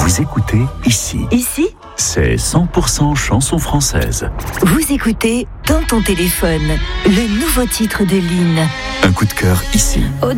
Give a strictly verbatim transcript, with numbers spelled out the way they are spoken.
Vous écoutez ici. Ici, c'est cent pour cent chanson française. Vous écoutez Dans ton téléphone, le nouveau titre de Lynn. Un coup de cœur ici. Au